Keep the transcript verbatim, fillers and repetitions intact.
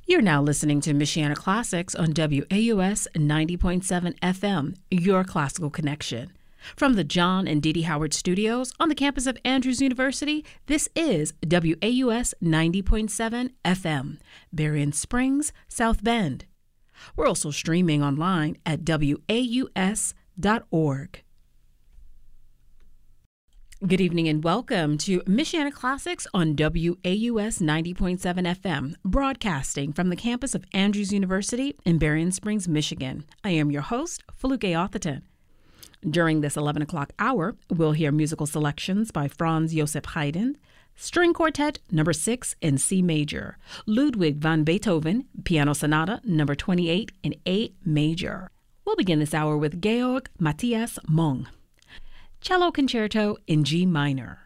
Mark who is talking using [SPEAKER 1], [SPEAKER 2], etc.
[SPEAKER 1] You're now listening to Michiana Classics on W A U S ninety point seven F M, your classical connection. From the John and Dee Dee Howard Studios on the campus of Andrews University, this is W A U S ninety point seven F M, Berrien Springs, South Bend. We're also streaming online at W A U S dot org. Good evening and welcome to Michiana Classics on W A U S ninety point seven F M, broadcasting from the campus of Andrews University in Berrien Springs, Michigan. I am your host, Feluke Atherton. During this eleven o'clock hour, we'll hear musical selections by Franz Joseph Haydn, String Quartet number six in C major, Ludwig van Beethoven, Piano Sonata number twenty-eight in A major. We'll begin this hour with Georg Matthias Mung, Cello Concerto in G minor.